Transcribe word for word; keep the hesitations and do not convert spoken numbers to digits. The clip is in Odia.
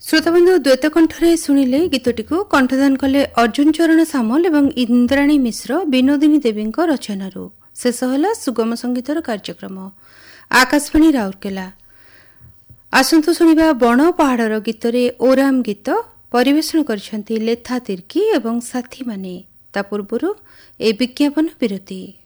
ଶ୍ରୋତାବନ୍ଧୁ ଦ୍ୱୈତ କଣ୍ଠରେ ଶୁଣିଲେ ଗୀତଟିକୁ କଣ୍ଠଦାନ କଲେ ଅର୍ଜୁନ ଚରଣ ସାମଲ ଏବଂ ଇନ୍ଦ୍ରାଣୀ ମିଶ୍ର ବିନୋଦିନୀ ଦେବୀଙ୍କ ରଚନାରୁ। ଶେଷ ହେଲା ସୁଗମ ସଙ୍ଗୀତର କାର୍ଯ୍ୟକ୍ରମ। ଆକାଶବାଣୀ ରାଉରକେଲା। ଆସନ୍ତୁ ଶୁଣିବା ବଣ ପାହାଡ଼ର ଗୀତରେ ଓରାମ ଗୀତ ପରିବେଷଣ କରିଛନ୍ତି ଲେଥା ତିର୍କି ଏବଂ ସାଥୀମାନେ। ତା ପୂର୍ବରୁ ଏ ବିଜ୍ଞାପନ ବିରତି।